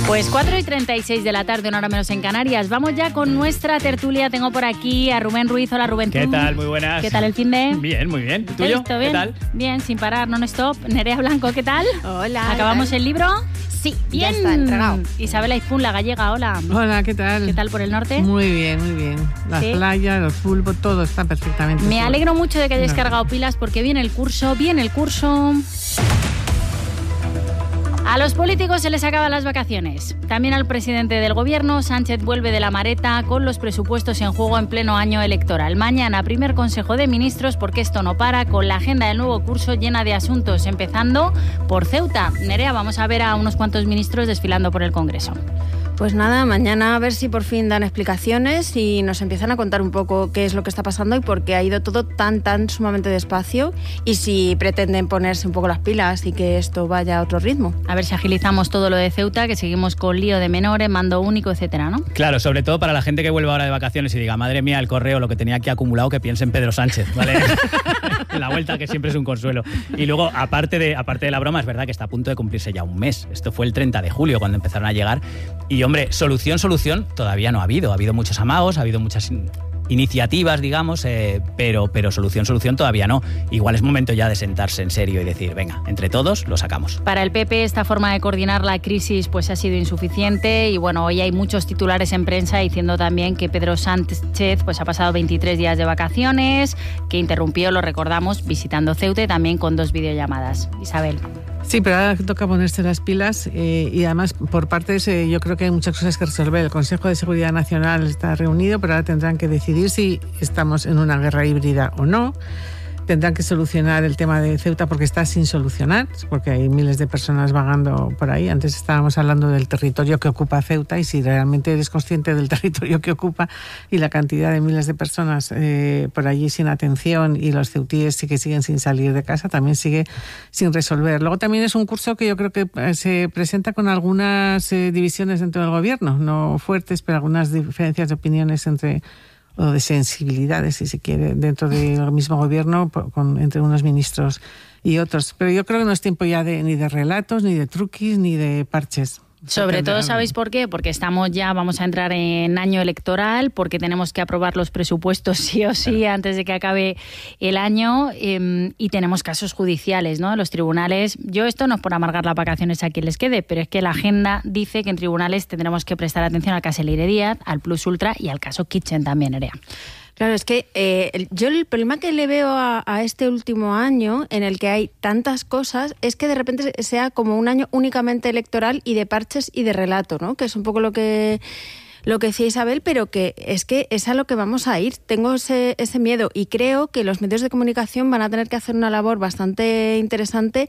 Pues 4:36 de la tarde, una hora menos en Canarias. Vamos ya con nuestra tertulia. Tengo por aquí a Rubén Ruiz. Hola, Rubén. ¿Qué tal? Muy buenas. ¿Qué tal el finde? Bien, muy bien. ¿Te ¿Tuyo? visto bien? ¿Qué tal? Bien, sin parar, non-stop. Nerea Blanco, ¿qué tal? Hola. ¿Acabamos el libro? Sí, Bien. ya está entregado. Isabel Aizpún, la gallega, hola. Hola, ¿qué tal? ¿Qué tal por el norte? Muy bien, muy bien. Las ¿Sí? playas, los pulpos, todo está perfectamente. Me alegro mucho de que hayáis No. cargado pilas porque viene el curso. A los políticos se les acaban las vacaciones. También al presidente del gobierno. Sánchez vuelve de la Mareta con los presupuestos en juego en pleno año electoral. Mañana, primer Consejo de Ministros, porque esto no para, con la agenda del nuevo curso llena de asuntos, empezando por Ceuta. Nerea, vamos a ver a unos cuantos ministros desfilando por el Congreso. Pues nada, mañana a ver si por fin dan explicaciones y nos empiezan a contar un poco qué es lo que está pasando y por qué ha ido todo tan sumamente despacio y si pretenden ponerse un poco las pilas y que esto vaya a otro ritmo. A ver si agilizamos todo lo de Ceuta, que seguimos con lío de menores, mando único, etcétera, ¿no? Claro, sobre todo para la gente que vuelva ahora de vacaciones y diga, madre mía, el correo, lo que tenía aquí acumulado, que piense en Pedro Sánchez, ¿vale? En la vuelta, que siempre es un consuelo. Y luego, aparte de la broma, es verdad que está a punto de cumplirse ya un mes. Esto fue el 30 de julio cuando empezaron a llegar. Y, hombre, solución todavía no ha habido. Ha habido muchos amagos, ha habido muchas iniciativas, digamos, pero solución todavía no. Igual es momento ya de sentarse en serio y decir, venga, entre todos lo sacamos. Para el PP esta forma de coordinar la crisis pues ha sido insuficiente y bueno, hoy hay muchos titulares en prensa diciendo también que Pedro Sánchez pues ha pasado 23 días de vacaciones, que interrumpió, lo recordamos, visitando Ceuta y también con 2 videollamadas. Isabel. Sí, pero ahora toca ponerse las pilas y además por partes yo creo que hay muchas cosas que resolver. El Consejo de Seguridad Nacional está reunido, pero ahora tendrán que decidir si estamos en una guerra híbrida o no. Tendrán que solucionar el tema de Ceuta porque está sin solucionar, porque hay miles de personas vagando por ahí. Antes estábamos hablando del territorio que ocupa Ceuta y si realmente eres consciente del territorio que ocupa y la cantidad de miles de personas por allí sin atención y los ceutíes sí que siguen sin salir de casa, también sigue sin resolver. Luego también es un curso que yo creo que se presenta con algunas divisiones dentro del gobierno, no fuertes, pero algunas diferencias de opiniones o de sensibilidades, si se quiere, dentro del mismo gobierno, entre unos ministros y otros. Pero yo creo que no es tiempo ya ni de relatos, ni de truquis, ni de parches. Sobre todo, ¿sabéis por qué? Porque vamos a entrar en año electoral, porque tenemos que aprobar los presupuestos sí o sí antes de que acabe el año y tenemos casos judiciales, ¿no? Los tribunales, esto no es por amargar las vacaciones a quien les quede, pero es que la agenda dice que en tribunales tendremos que prestar atención al caso Leire Díaz, al Plus Ultra y al caso Kitchen también, Nerea. Claro, es que yo el problema que le veo a este último año en el que hay tantas cosas es que de repente sea como un año únicamente electoral y de parches y de relato, ¿no? Que es un poco lo que decía Isabel, pero que es a lo que vamos a ir. Tengo ese miedo y creo que los medios de comunicación van a tener que hacer una labor bastante interesante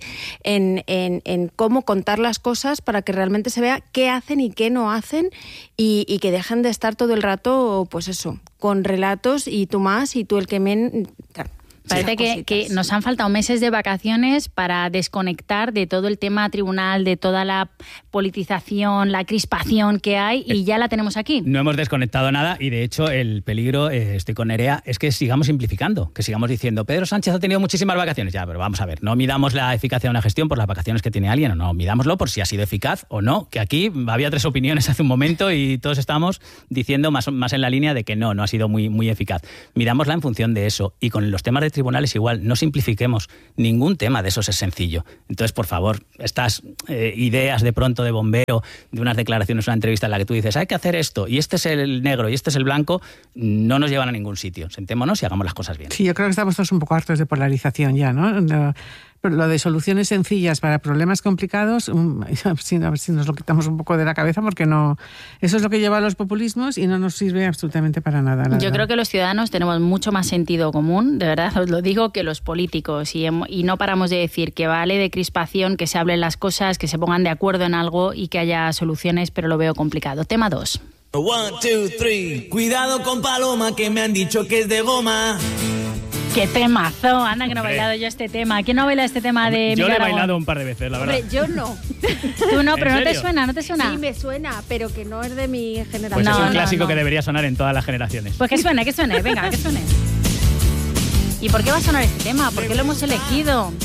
en cómo contar las cosas para que realmente se vea qué hacen y qué no hacen y que dejen de estar todo el rato, pues eso, con relatos y tú más y tú el que men... Claro. Parece que nos han faltado meses de vacaciones para desconectar de todo el tema tribunal, de toda la politización, la crispación que hay y ya la tenemos aquí. No hemos desconectado nada y de hecho el peligro, estoy con Nerea, es que sigamos simplificando, que sigamos diciendo Pedro Sánchez ha tenido muchísimas vacaciones. Ya, pero vamos a ver, no midamos la eficacia de una gestión por las vacaciones que tiene alguien o no, midámoslo por si ha sido eficaz o no, que aquí había 3 opiniones hace un momento y todos estamos diciendo más en la línea de que no ha sido muy eficaz. Midámosla en función de eso y con los temas de tribunales igual, no simplifiquemos, ningún tema de esos es sencillo. Entonces, por favor, estas ideas de pronto de bombero, de unas declaraciones, una entrevista en la que tú dices, hay que hacer esto, y este es el negro, y este es el blanco, no nos llevan a ningún sitio. Sentémonos y hagamos las cosas bien. Sí, yo creo que estamos todos un poco hartos de polarización ya, ¿no? Pero lo de soluciones sencillas para problemas complicados, a ver si nos lo quitamos un poco de la cabeza, porque no, eso es lo que lleva a los populismos y no nos sirve absolutamente para nada. Yo creo que los ciudadanos tenemos mucho más sentido común, de verdad os lo digo, que los políticos y no paramos de decir que vale de crispación, que se hablen las cosas, que se pongan de acuerdo en algo y que haya soluciones, pero lo veo complicado. Tema 2. 1, 2, 3. Cuidado con Paloma, que me han dicho que es de goma. ¡Qué temazo! Anda que no he bailado yo este tema. ¿Quién no baila este tema de Yo Miguel lo he Aragón? bailado un par de veces, la verdad. Hombre, yo no. Tú no, pero ¿En ¿no te serio? suena? ¿No te suena? Sí, me suena, pero que no es de mi generación. Pues No, es un no, clásico no. que debería sonar en todas las generaciones. Pues que suene, venga, que suene. ¿Y por qué va a sonar este tema? ¿Por qué lo hemos elegido?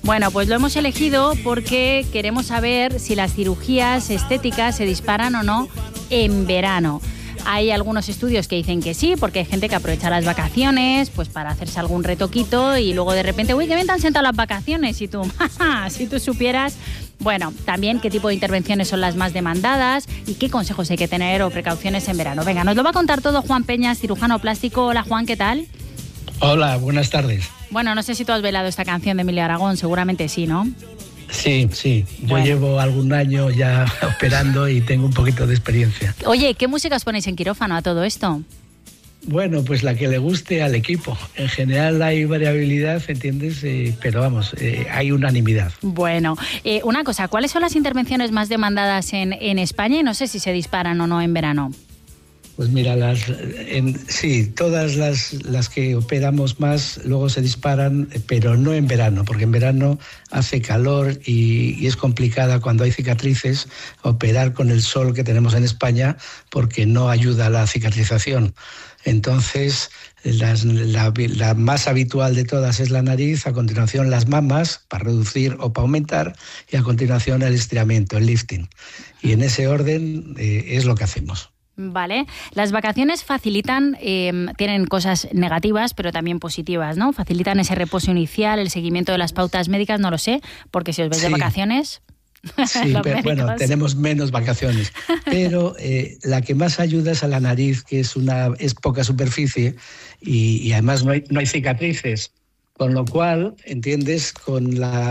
Bueno, pues lo hemos elegido porque queremos saber si las cirugías estéticas se disparan o no en verano. Hay algunos estudios que dicen que sí, porque hay gente que aprovecha las vacaciones pues para hacerse algún retoquito y luego de repente, uy, qué bien te han sentado las vacaciones, y tú, si tú supieras. Bueno, también qué tipo de intervenciones son las más demandadas y qué consejos hay que tener o precauciones en verano. Venga, nos lo va a contar todo Juan Peñas, cirujano plástico. Hola Juan, ¿qué tal? Hola, buenas tardes. Bueno, no sé si tú has velado esta canción de Emilio Aragón, seguramente sí, ¿no? Sí. Yo Bueno. llevo algún año ya operando y tengo un poquito de experiencia. Oye, ¿qué música os ponéis en quirófano a todo esto? Bueno, pues la que le guste al equipo. En general hay variabilidad, ¿entiendes? Pero vamos, hay unanimidad. Bueno, una cosa, ¿cuáles son las intervenciones más demandadas en España? Y no sé si se disparan o no en verano. Pues mira, todas las que operamos más luego se disparan, pero no en verano, porque en verano hace calor y es complicada cuando hay cicatrices operar con el sol que tenemos en España porque no ayuda a la cicatrización. Entonces, la más habitual de todas es la nariz, a continuación las mamas para reducir o para aumentar y a continuación el estiramiento, el lifting. Y en ese orden es lo que hacemos. Vale, las vacaciones facilitan, tienen cosas negativas, pero también positivas, ¿no? Facilitan ese reposo inicial, el seguimiento de las pautas médicas, no lo sé, porque si os vais de vacaciones... Sí, pero bueno, tenemos menos vacaciones. Pero la que más ayuda es a la nariz, que es poca superficie y además no hay cicatrices. Con lo cual, ¿entiendes? Con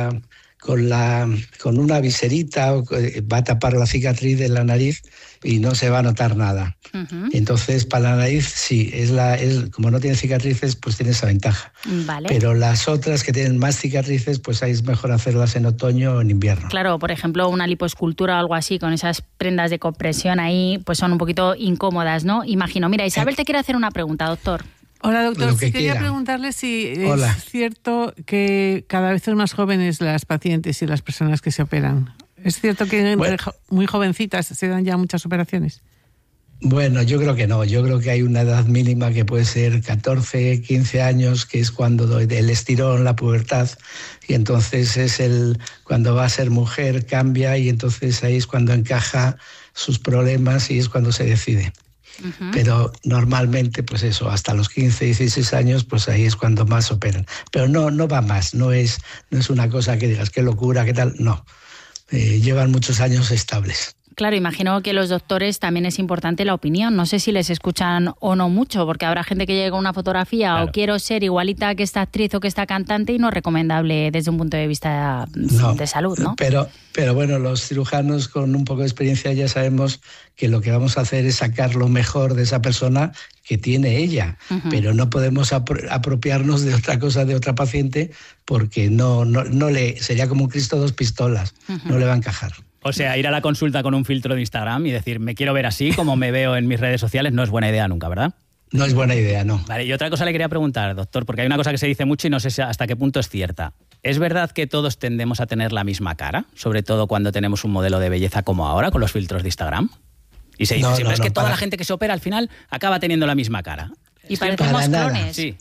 una viserita va a tapar la cicatriz de la nariz y no se va a notar nada. Uh-huh. Entonces, para la nariz, sí, como no tiene cicatrices, pues tiene esa ventaja. Vale. Pero las otras que tienen más cicatrices, pues ahí es mejor hacerlas en otoño o en invierno. Claro, por ejemplo, una lipoescultura o algo así, con esas prendas de compresión ahí, pues son un poquito incómodas, ¿no? Imagino. Mira, Isabel te quiere hacer una pregunta, doctor. Hola, doctor. Sí, quería preguntarle si es cierto que cada vez son más jóvenes las pacientes y las personas que se operan. ¿Es cierto que muy jovencitas se dan ya muchas operaciones? Bueno, yo creo que no. Yo creo que hay una edad mínima que puede ser 14, 15 años, que es cuando el estirón, la pubertad, y entonces cuando va a ser mujer cambia y entonces ahí es cuando encaja sus problemas y es cuando se decide. Uh-huh. Pero normalmente, pues eso, hasta los 15, 16 años, pues ahí es cuando más operan. Pero no va más, no es una cosa que digas, qué locura, qué tal, no. Llevan muchos años estables. Claro, imagino que los doctores también es importante la opinión. No sé si les escuchan o no mucho, porque habrá gente que llega con una fotografía o quiero ser igualita que esta actriz o que esta cantante y no es recomendable desde un punto de vista de salud, ¿no? Pero bueno, los cirujanos con un poco de experiencia ya sabemos que lo que vamos a hacer es sacar lo mejor de esa persona que tiene ella, uh-huh. Pero no podemos apropiarnos de otra cosa de otra paciente porque no sería como un Cristo dos pistolas, uh-huh. No le va a encajar. O sea, ir a la consulta con un filtro de Instagram y decir, me quiero ver así como me veo en mis redes sociales, no es buena idea nunca, ¿verdad? No es buena idea, no. Vale, y otra cosa le quería preguntar, doctor, porque hay una cosa que se dice mucho y no sé hasta qué punto es cierta. ¿Es verdad que todos tendemos a tener la misma cara? Sobre todo cuando tenemos un modelo de belleza como ahora, con los filtros de Instagram. Y se dice siempre, es que toda la gente que se opera al final acaba teniendo la misma cara. Y parecemos clones. Sí.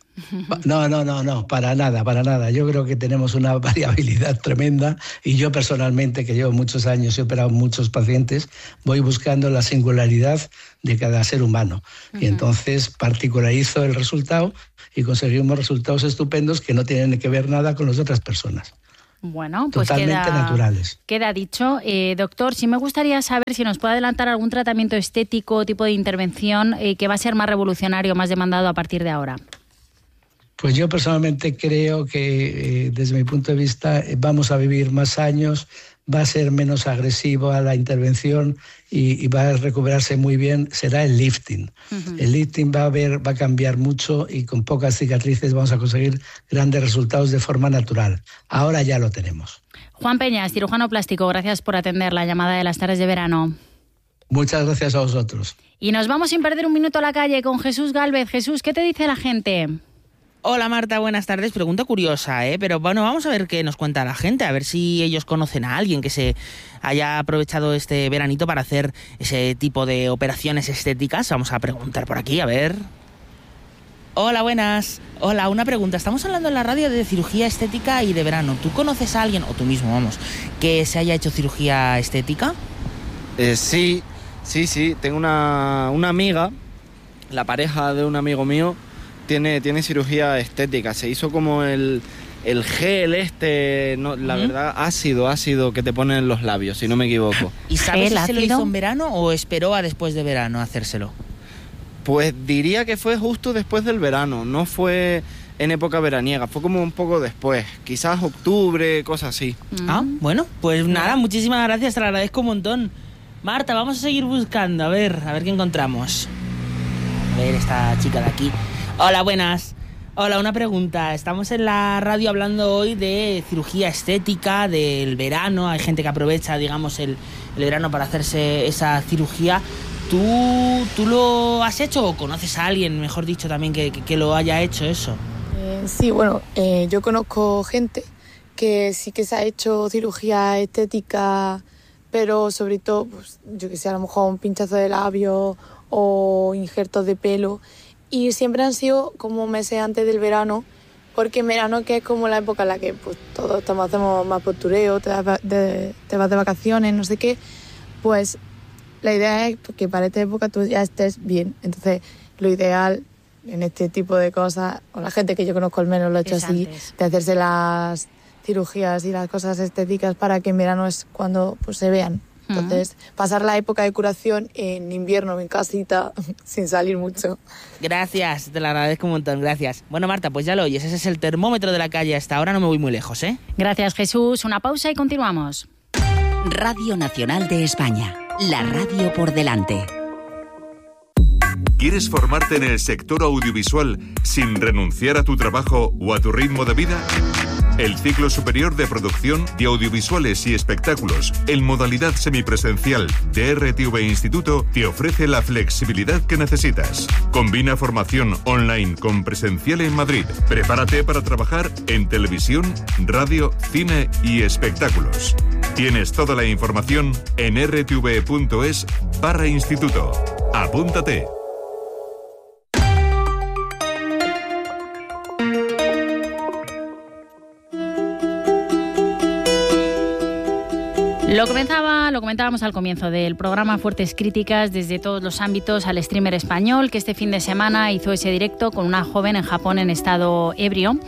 No, para nada. Yo creo que tenemos una variabilidad tremenda y yo personalmente, que llevo muchos años y he operado muchos pacientes, voy buscando la singularidad de cada ser humano. Uh-huh. Y entonces particularizo el resultado y conseguimos resultados estupendos que no tienen que ver nada con las otras personas. Bueno, pues totalmente naturales. Queda dicho. Doctor, sí me gustaría saber si nos puede adelantar algún tratamiento estético, tipo de intervención que va a ser más revolucionario, más demandado a partir de ahora. Pues yo personalmente creo que desde mi punto de vista vamos a vivir más años, va a ser menos agresivo a la intervención y va a recuperarse muy bien, será el lifting. Uh-huh. El lifting va a cambiar mucho y con pocas cicatrices vamos a conseguir grandes resultados de forma natural. Ahora ya lo tenemos. Juan Peñas, cirujano plástico, gracias por atender la llamada de las tardes de verano. Muchas gracias a vosotros. Y nos vamos sin perder un minuto a la calle con Jesús Gálvez. Jesús, ¿qué te dice la gente? Hola Marta, buenas tardes. Pregunta curiosa, pero bueno, vamos a ver qué nos cuenta la gente, a ver si ellos conocen a alguien que se haya aprovechado este veranito para hacer ese tipo de operaciones estéticas. Vamos a preguntar por aquí, a ver. Hola, buenas. Hola, una pregunta. Estamos hablando en la radio de cirugía estética y de verano. ¿Tú conoces a alguien, o tú mismo, vamos, que se haya hecho cirugía estética? Sí. Tengo una amiga, la pareja de un amigo mío, tiene cirugía estética. Se hizo como el gel la verdad, ácido que te ponen en los labios, si no me equivoco. ¿Y sabes si se lo hizo ácido? en verano o esperó a después de verano a hacérselo? Pues diría que fue justo después del verano, no fue en época veraniega, fue como un poco después, quizás octubre, cosas así. Ah, bueno, pues nada, muchísimas gracias, te lo agradezco un montón. Marta, vamos a seguir buscando, a ver qué encontramos. A ver, esta chica de aquí. Hola, buenas. Hola, una pregunta. Estamos en la radio hablando hoy de cirugía estética, del verano. Hay gente que aprovecha, digamos, el verano para hacerse esa cirugía. ¿Tú lo has hecho o conoces a alguien, mejor dicho, también que lo haya hecho eso? Sí, bueno, yo conozco gente que sí que se ha hecho cirugía estética, pero sobre todo, pues, yo que sé, a lo mejor un pinchazo de labio o injertos de pelo, y siempre han sido como meses antes del verano, porque en verano, que es como la época en la que pues todos hacemos más postureo, te vas de vacaciones, no sé qué, pues la idea es que para esta época tú ya estés bien. Entonces, lo ideal en este tipo de cosas, o la gente que yo conozco al menos lo ha hecho así, de hacerse las cirugías y las cosas estéticas para que en verano es cuando pues se vean. Entonces, pasar la época de curación en invierno, en casita, sin salir mucho. Gracias, te lo agradezco un montón, gracias. Bueno, Marta, pues ya lo oyes, ese es el termómetro de la calle hasta ahora, no me voy muy lejos, ¿eh? Gracias, Jesús. Una pausa y continuamos. Radio Nacional de España, la radio por delante. ¿Quieres formarte en el sector audiovisual sin renunciar a tu trabajo o a tu ritmo de vida? El ciclo superior de producción de audiovisuales y espectáculos en modalidad semipresencial de RTV Instituto te ofrece la flexibilidad que necesitas. Combina formación online con presencial en Madrid. Prepárate para trabajar en televisión, radio, cine y espectáculos. Tienes toda la información en rtv.es/instituto. Apúntate. Lo comentábamos al comienzo del programa, fuertes críticas desde todos los ámbitos al streamer español que este fin de semana hizo ese directo con una joven en Japón en estado ebrio.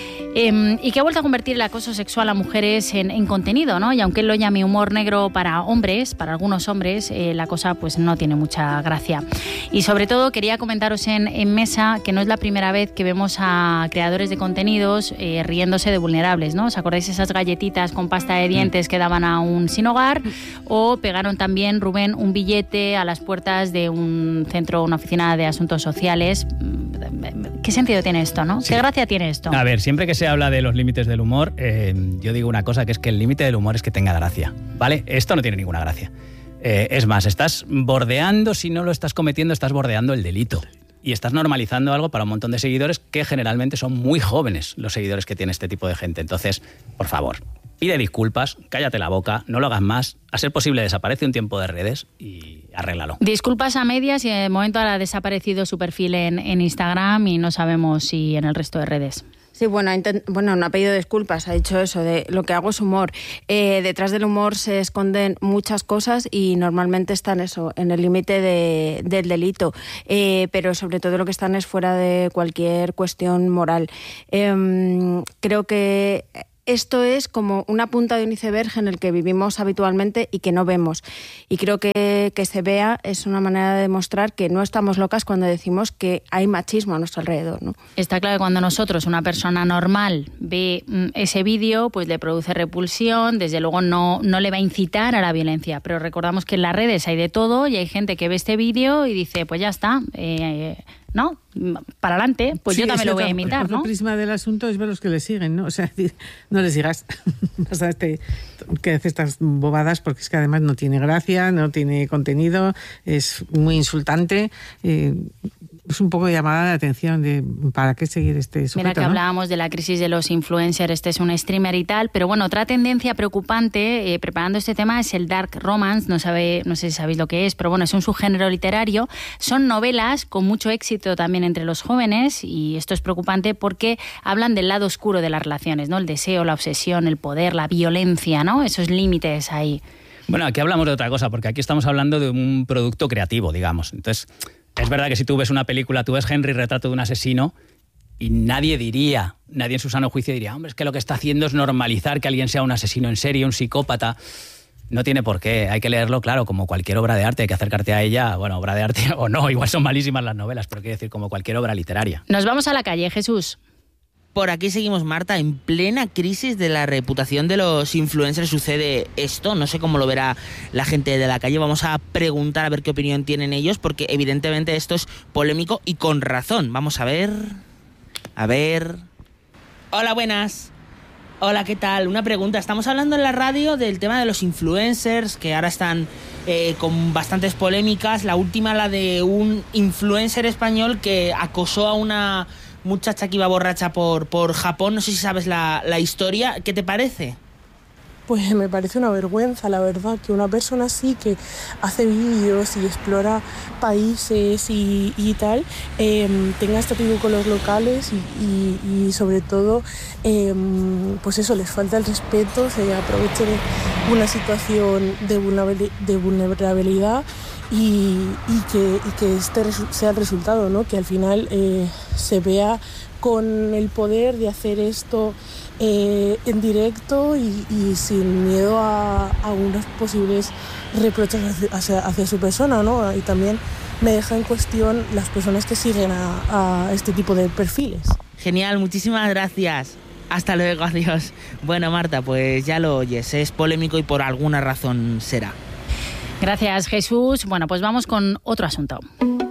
Y que ha vuelto a convertir el acoso sexual a mujeres en contenido, ¿no? Y aunque él lo llame humor negro para hombres, para algunos hombres, la cosa pues no tiene mucha gracia. Y sobre todo quería comentaros en mesa que no es la primera vez que vemos a creadores de contenidos riéndose de vulnerables, ¿no? ¿Os acordáis esas galletitas con pasta de dientes que daban a un sin hogar? O pegaron también, Rubén, un billete a las puertas de un centro, una oficina de asuntos sociales. ¿Qué sentido tiene esto, no? Sí. ¿Qué gracia tiene esto? A ver, siempre que se habla de los límites del humor, yo digo una cosa, que es que el límite del humor es que tenga gracia, ¿vale? Esto no tiene ninguna gracia. Es más, estás bordeando, si no lo estás cometiendo, estás bordeando el delito. Y estás normalizando algo para un montón de seguidores que generalmente son muy jóvenes, los seguidores que tiene este tipo de gente. Entonces, por favor, pide disculpas, cállate la boca, no lo hagas más. A ser posible, desaparece un tiempo de redes y arréglalo. Disculpas a medias y de momento ahora ha desaparecido su perfil en Instagram y no sabemos si en el resto de redes. Sí, bueno, no ha pedido disculpas, ha dicho eso, de lo que hago es humor. Detrás del humor se esconden muchas cosas y normalmente están eso, en el límite del delito, pero sobre todo lo que están es fuera de cualquier cuestión moral. Creo que esto es como una punta de un iceberg en el que vivimos habitualmente y que no vemos. Y creo que se vea es una manera de demostrar que no estamos locas cuando decimos que hay machismo a nuestro alrededor, ¿no? Está claro que cuando nosotros, una persona normal, ve ese vídeo, pues le produce repulsión, desde luego no le va a incitar a la violencia. Pero recordamos que en las redes hay de todo y hay gente que ve este vídeo y dice, pues ya está, ¿no? Para adelante, pues sí, yo también lo voy a imitar, ¿no? El prisma del asunto es ver los que le siguen, ¿no? O sea, no les digas que hace estas bobadas porque es que además no tiene gracia, no tiene contenido, es muy insultante. es un poco llamada de atención de para qué seguir este sujeto. Mira que hablábamos de la crisis de los influencers, este es un streamer y tal, pero bueno, otra tendencia preocupante preparando este tema es el dark romance, no sé si sabéis lo que es, pero bueno, es un subgénero literario, son novelas con mucho éxito también entre los jóvenes y esto es preocupante porque hablan del lado oscuro de las relaciones, ¿no? El deseo, la obsesión, el poder, la violencia, ¿no? Esos límites ahí. Bueno, aquí hablamos de otra cosa, porque aquí estamos hablando de un producto creativo, digamos. Entonces, es verdad que si tú ves una película, tú ves Henry, retrato de un asesino, y nadie en su sano juicio diría, hombre, es que lo que está haciendo es normalizar que alguien sea un asesino en serie, un psicópata. No tiene por qué, hay que leerlo, claro, como cualquier obra de arte, hay que acercarte a ella, bueno, obra de arte o no, igual son malísimas las novelas, pero quiero decir, como cualquier obra literaria. Nos vamos a la calle, Jesús. Por aquí seguimos, Marta, en plena crisis de la reputación de los influencers sucede esto. No sé cómo lo verá la gente de la calle. Vamos a preguntar a ver qué opinión tienen ellos, porque evidentemente esto es polémico y con razón. Vamos a ver. Hola, buenas. Hola, ¿qué tal? Una pregunta. Estamos hablando en la radio del tema de los influencers, que ahora están con bastantes polémicas. La última, la de un influencer español que acosó a una muchacha que iba borracha por Japón. No sé si sabes la historia. ¿Qué te parece? Pues me parece una vergüenza, la verdad, que una persona así que hace vídeos y explora países y tal, tenga este tipo con los locales y sobre todo, pues eso, les falta el respeto, se aproveche de una situación de vulnerabilidad y que este sea el resultado, ¿no? Que al final se vea con el poder de hacer esto en directo y sin miedo a unos posibles reproches hacia su persona, ¿no? Y también me deja en cuestión las personas que siguen a este tipo de perfiles. Genial, muchísimas gracias. Hasta luego, adiós. Bueno, Marta, pues ya lo oyes, es polémico y por alguna razón será. Gracias, Jesús. Bueno, pues vamos con otro asunto.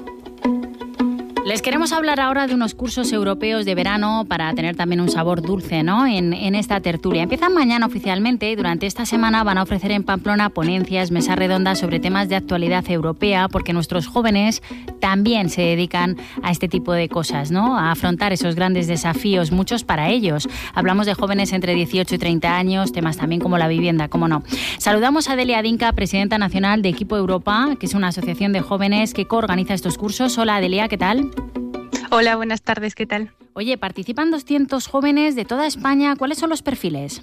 Les queremos hablar ahora de unos cursos europeos de verano para tener también un sabor dulce, ¿no? en esta tertulia. Empiezan mañana oficialmente y durante esta semana van a ofrecer en Pamplona ponencias, mesas redondas sobre temas de actualidad europea, porque nuestros jóvenes también se dedican a este tipo de cosas, ¿no? A afrontar esos grandes desafíos, muchos para ellos. Hablamos de jóvenes entre 18 y 30 años, temas también como la vivienda, cómo no. Saludamos a Delia Dinka, presidenta nacional de Equipo Europa, que es una asociación de jóvenes que coorganiza estos cursos. Hola, Delia, ¿qué tal? Hola, buenas tardes, ¿qué tal? Oye, participan 200 jóvenes de toda España. ¿Cuáles son los perfiles?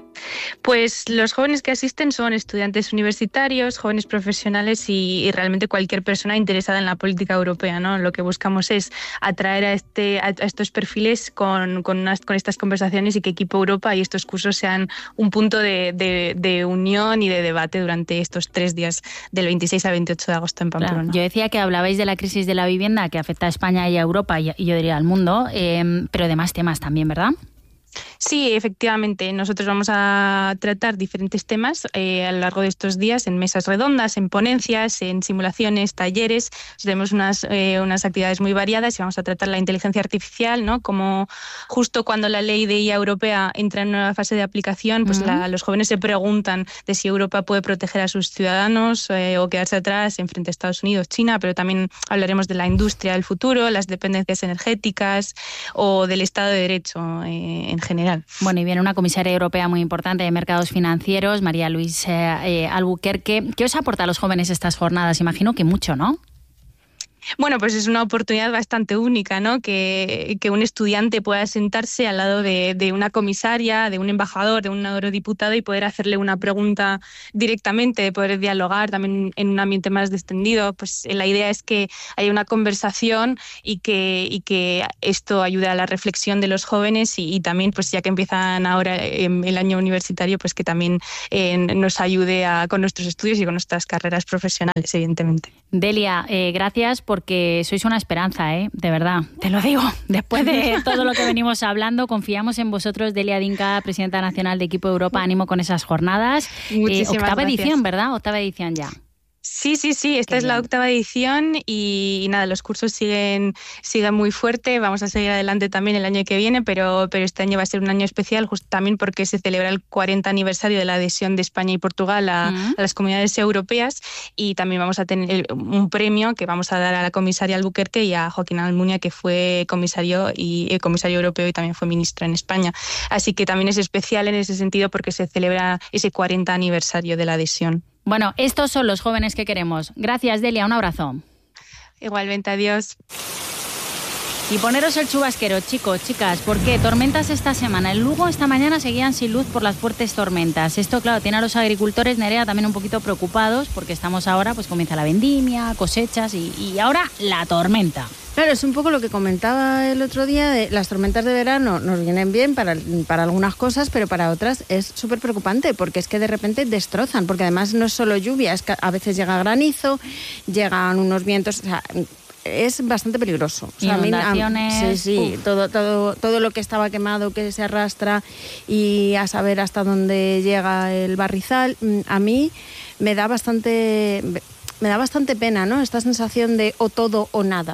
Pues los jóvenes que asisten son estudiantes universitarios, jóvenes profesionales y realmente cualquier persona interesada en la política europea, ¿no? Lo que buscamos es atraer a estos perfiles con estas conversaciones y que Equipo Europa y estos cursos sean un punto de unión y de debate durante estos 3 días del 26 al 28 de agosto en Pamplona. Claro, yo decía que hablabais de la crisis de la vivienda que afecta a España y a Europa y yo diría al mundo, pero de más temas también, ¿verdad? Sí, efectivamente. Nosotros vamos a tratar diferentes temas a lo largo de estos días en mesas redondas, en ponencias, en simulaciones, talleres. Tenemos unas actividades muy variadas y vamos a tratar la inteligencia artificial, ¿no? Como justo cuando la ley de IA europea entra en una fase de aplicación, pues los jóvenes se preguntan de si Europa puede proteger a sus ciudadanos o quedarse atrás en frente a Estados Unidos, China, pero también hablaremos de la industria del futuro, las dependencias energéticas o del Estado de Derecho en general. Bueno, y viene una comisaria europea muy importante de mercados financieros, María Luisa Albuquerque. ¿Qué os aporta a los jóvenes estas jornadas? Imagino que mucho, ¿no? Bueno, pues es una oportunidad bastante única, ¿no? Que un estudiante pueda sentarse al lado de una comisaria, de un embajador, de un eurodiputado y poder hacerle una pregunta directamente, de poder dialogar también en un ambiente más distendido. Pues la idea es que haya una conversación y que esto ayude a la reflexión de los jóvenes y también, pues ya que empiezan ahora el año universitario, pues que también nos ayude con nuestros estudios y con nuestras carreras profesionales, evidentemente. Delia, gracias porque sois una esperanza, de verdad, te lo digo. Después de todo lo que venimos hablando, confiamos en vosotros. Delia Dinka, presidenta nacional de Equipo Europa, ánimo con esas jornadas. Muchísimas Octava gracias. edición, ¿verdad? Octava edición ya. Sí, esta es la 8ª edición y nada, los cursos siguen muy fuerte, vamos a seguir adelante también el año que viene, pero este año va a ser un año especial justo también porque se celebra el 40 aniversario de la adhesión de España y Portugal a las comunidades europeas, y también vamos a tener un premio que vamos a dar a la comisaria Albuquerque y a Joaquín Almunia, que fue comisario europeo y también fue ministro en España. Así que también es especial en ese sentido porque se celebra ese 40 aniversario de la adhesión. Bueno, estos son los jóvenes que queremos. Gracias, Delia, un abrazo. Igualmente, adiós. Y poneros el chubasquero, chicos, chicas, porque tormentas esta semana. En Lugo esta mañana seguían sin luz por las fuertes tormentas. Esto, claro, tiene a los agricultores, Nerea, también un poquito preocupados, porque estamos ahora, pues comienza la vendimia, cosechas y ahora la tormenta. Claro, es un poco lo que comentaba el otro día, de las tormentas de verano nos vienen bien para algunas cosas, pero para otras es súper preocupante, porque es que de repente destrozan, porque además no es solo lluvia, es que a veces llega granizo, llegan unos vientos, o sea, es bastante peligroso. O sea, inundaciones. Sí, todo lo que estaba quemado, que se arrastra, y a saber hasta dónde llega el barrizal, a mí me da bastante pena, ¿no? Esta sensación de o todo o nada.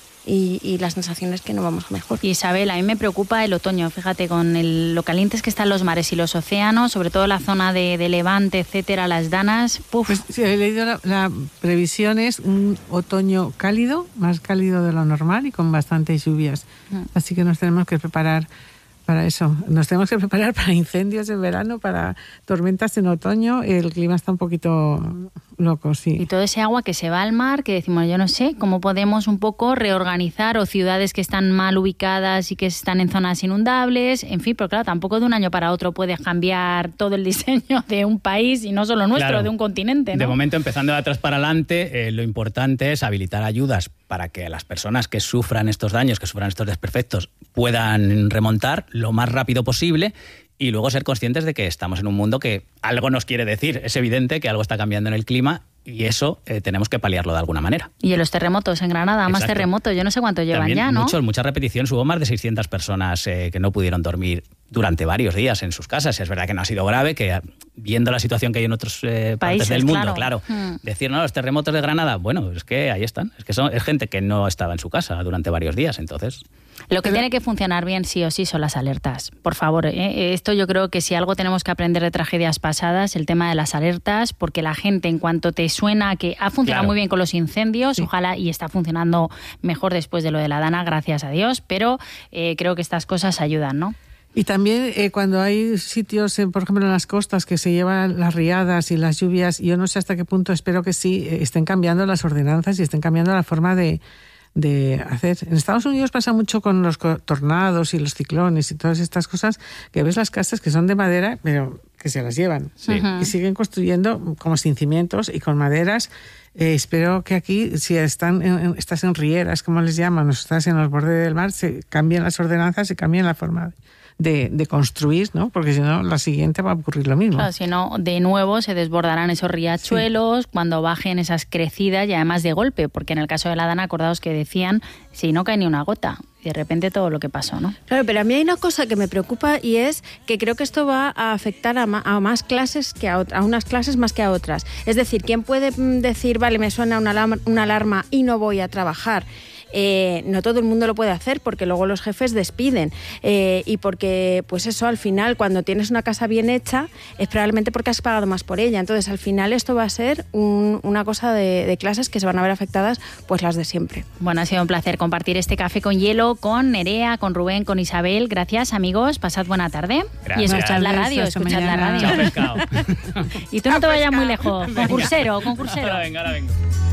Y la sensación es que no vamos mejor. Isabel, a mí me preocupa el otoño, fíjate, con lo calientes que están los mares y los océanos, sobre todo la zona de Levante, etcétera, las Danas. ¡Puf! Pues sí, he leído la previsión es un otoño cálido, más cálido de lo normal y con bastantes lluvias. Así que nos tenemos que preparar para eso. Nos tenemos que preparar para incendios en verano, para tormentas en otoño. El clima está un poquito loco, sí. Y todo ese agua que se va al mar, que decimos, yo no sé, cómo podemos un poco reorganizar, o ciudades que están mal ubicadas y que están en zonas inundables, en fin, pero claro, tampoco de un año para otro puedes cambiar todo el diseño de un país, y no solo nuestro, claro, de un continente, ¿no? De momento, empezando de atrás para adelante, lo importante es habilitar ayudas para que las personas que sufran estos daños, que sufran estos desperfectos, puedan remontar lo más rápido posible, y luego ser conscientes de que estamos en un mundo que algo nos quiere decir. Es evidente que algo está cambiando en el clima, y eso tenemos que paliarlo de alguna manera. Y en los terremotos en Granada, Exacto. Más terremotos, yo no sé cuánto llevan también ya, ¿no? Muchas repeticiones, hubo más de 600 personas que no pudieron dormir durante varios días en sus casas. Es verdad que no ha sido grave, que viendo la situación que hay en otros países del mundo, claro. Decir, no, los terremotos de Granada, bueno, es que ahí están. Es que es gente que no estaba en su casa durante varios días, entonces... Lo que tiene que funcionar bien sí o sí son las alertas. Por favor, esto yo creo que si algo tenemos que aprender de tragedias pasadas, el tema de las alertas, porque la gente, en cuanto te suena que ha funcionado muy bien con los incendios, ojalá, y está funcionando mejor después de lo de la Dana, gracias a Dios, pero creo que estas cosas ayudan, ¿no? Y también cuando hay sitios, por ejemplo en las costas, que se llevan las riadas y las lluvias, yo no sé hasta qué punto, espero que sí, estén cambiando las ordenanzas y estén cambiando la forma de hacer. En Estados Unidos pasa mucho con los tornados y los ciclones y todas estas cosas, que ves las casas que son de madera, pero que se las llevan. Sí. Y siguen construyendo como sin cimientos y con maderas. Espero que aquí, si estás en rieras, como les llaman, o estás en los bordes del mar, se cambien las ordenanzas y cambien la forma de construir, ¿no? Porque si no, la siguiente va a ocurrir lo mismo. Claro, si no, de nuevo se desbordarán esos riachuelos cuando bajen esas crecidas, y además de golpe, porque en el caso de la Dana, acordaos que decían, si no cae ni una gota, y de repente todo lo que pasó, ¿no? Claro, pero a mí hay una cosa que me preocupa, y es que creo que esto va a afectar a más clases que a unas clases más que a otras. Es decir, ¿quién puede decir, vale, me suena una alarma y no voy a trabajar? No todo el mundo lo puede hacer, porque luego los jefes despiden, y porque, pues eso, al final, cuando tienes una casa bien hecha, es probablemente porque has pagado más por ella. Entonces, al final, esto va a ser una cosa de clases que se van a ver afectadas, pues las de siempre. Bueno, ha sido un placer compartir este café con hielo con Nerea, con Rubén, con Isabel. Gracias, amigos. Pasad buena tarde. Gracias. Y escuchad la radio, escuchad la radio. Chao, pescado. Y tú no te vayas muy lejos. Concursero. Ahora vengo.